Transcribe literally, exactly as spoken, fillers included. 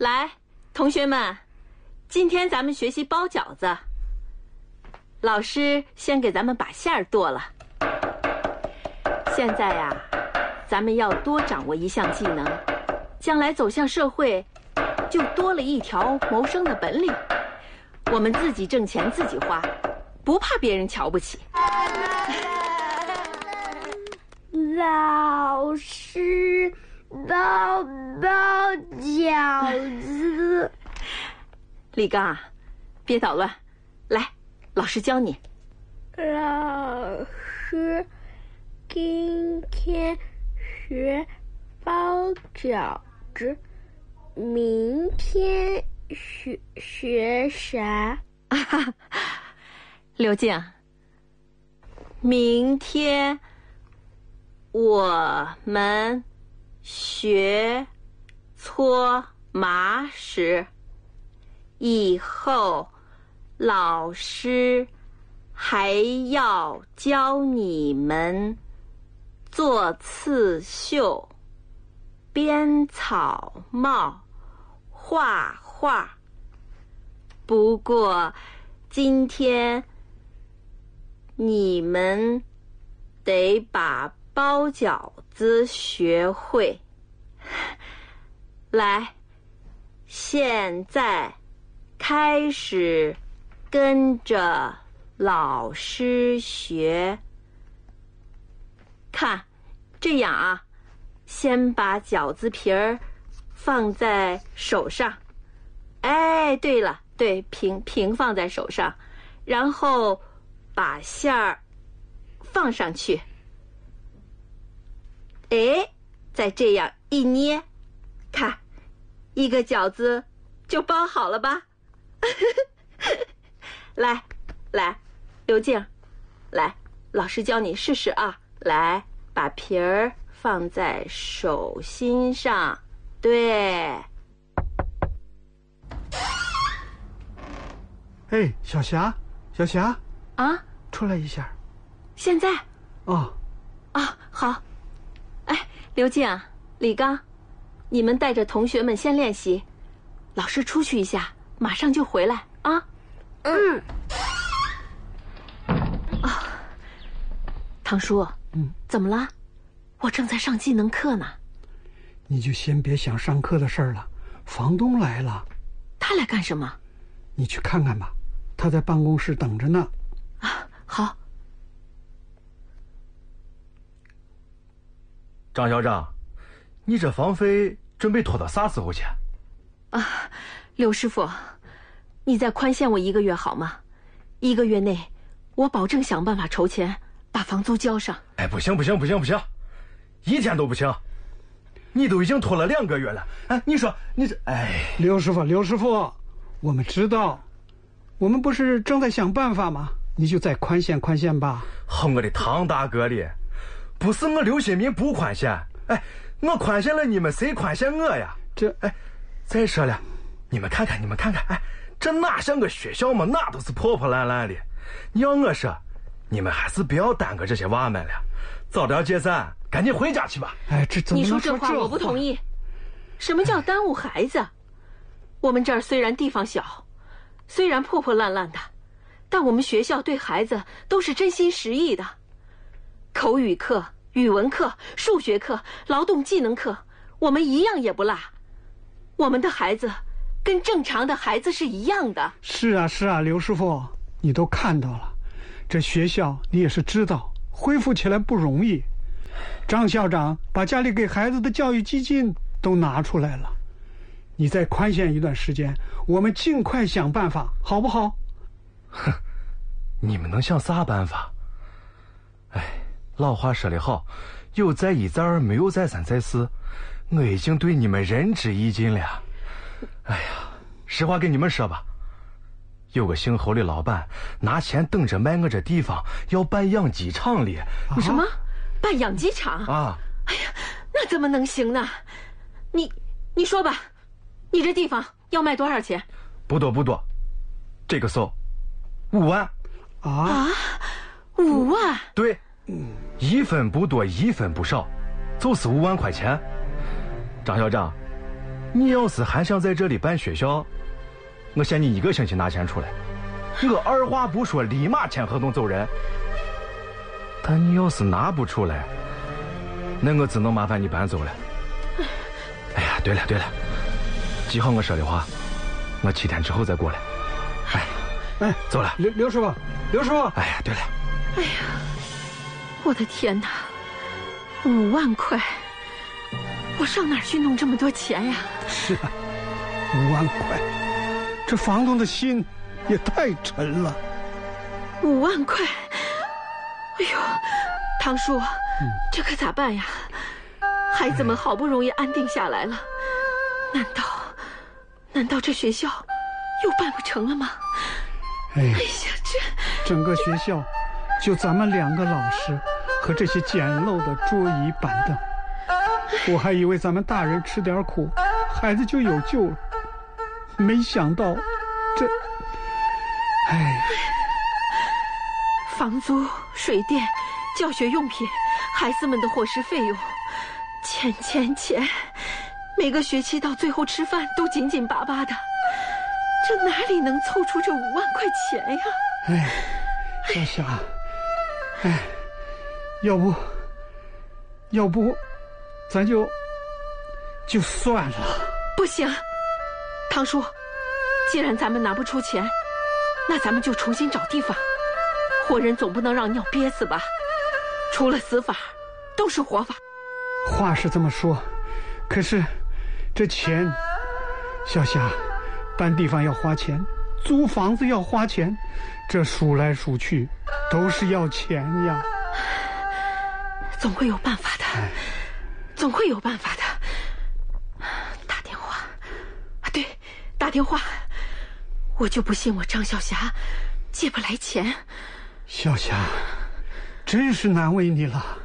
来，同学们，今天咱们学习包饺子。老师先给咱们把馅儿剁了。现在呀、啊，咱们要多掌握一项技能，将来走向社会，就多了一条谋生的本领。我们自己挣钱自己花，不怕别人瞧不起。 老师，包包饺子。 李刚啊，别捣乱，来，老师教你。 老师，今天学包饺子，明天学学啥？ 刘静，明天我们学搓麻时，以后老师还要教你们做刺绣、编草帽、画画。不过今天你们得把包饺子学会。来，现在开始跟着老师学。看，这样啊，先把饺子皮儿放在手上。哎，对了，对，平平放在手上，然后把馅儿放上去。哎，再这样一捏，看，一个饺子就包好了吧？来，来，刘静，来，老师教你试试啊！来，把皮儿放在手心上，对。 哎，小霞，小霞， 啊， 出来一下。 现在？ 哦， 啊，好。哎，刘静、李刚，你们带着同学们先练习，老师出去一下，马上就回来啊。 嗯。 啊，唐叔， 嗯， 怎么了？我正在上技能课呢。 你就先别想上课的事儿了，房东来了。 他来干什么？ 你去看看吧，他在办公室等着呢。 啊，好。 张校长，你这房费准备拖到啥时候去？ 啊，刘师傅，你再宽限我一个月好吗？一个月内，我保证想办法筹钱，把房租交上。 哎，不行不行不行不行，一天都不行。你都已经拖了两个月了，哎，你说你这，哎， 刘师傅，刘师傅，我们知道，我们不是正在想办法吗？你就再宽限宽限吧。 好，我的唐大哥哩，不是我刘新民不宽限，哎，我宽限了你们，谁宽限我呀？ 这， 哎，再说了，你们看看，你们看看，哎，这哪像个学校嘛，那都是破破烂烂的。你要我说，你们还是不要耽搁这些娃们了，早点解散，赶紧回家去吧。 哎，这怎么你说能说这话我不同意。什么叫耽误孩子？我们这儿虽然地方小，虽然破破烂烂的，但我们学校对孩子都是真心实意的。口语课、语文课、数学课、劳动技能课，我们一样也不落。我们的孩子跟正常的孩子是一样的。 是啊是啊，刘师傅，你都看到了，这学校你也是知道，恢复起来不容易。张校长把家里给孩子的教育基金都拿出来了，你再宽限一段时间，我们尽快想办法，好不好？ 哼，你们能想啥办法？哎，老话说得好，有在一再二，没有再三再四，我已经对你们仁至义尽了。哎呀，实话跟你们说吧，有个姓侯的老板拿钱等着卖我这地方要办养鸡场哩。 你什么？办养鸡场啊？ 哎呀，那怎么能行呢？你你说吧，你这地方要卖多少钱？ 不多不多，这个数五万。 啊啊，五万？ 对，一分不多，一分不少，就是五万块钱。张校长， 你要是还想在这里办学校，我限你一个星期拿钱出来，我二话不说立马签合同走人。但你要是拿不出来，那我只能麻烦你搬走了。哎呀，对了对了，记好我说的话，我七天之后再过来。哎， 哎， 走了。 刘刘师傅，刘师傅。 哎呀，对了。 哎呀，我的天哪，五万块！我上哪儿去弄这么多钱呀？ 是啊，五万块，这房东的心也太沉了。 五万块！哎呦，汤叔，嗯、这可咋办呀？孩子们好不容易安定下来了，难道，难道这学校又办不成了吗？ 哎， 哎呀，这整个学校就咱们两个老师和这些简陋的桌椅板凳。我还以为咱们大人吃点苦，孩子就有救了，没想到这，哎， 房租、水电、教学用品、孩子们的伙食费用，钱钱钱，每个学期到最后吃饭都紧紧巴巴的，这哪里能凑出这五万块钱呀？ 哎，小霞，哎，要不，要不。咱就就算了。 不行，汤叔，既然咱们拿不出钱，那咱们就重新找地方。活人总不能让尿憋死吧？除了死法，都是活法。 话是这么说，可是这钱，小霞，搬地方要花钱，租房子要花钱，这数来数去都是要钱呀。 总会有办法的。哎，总会有办法的。打电话，啊，对，打电话。我就不信我张小霞借不来钱。 小霞，真是难为你了。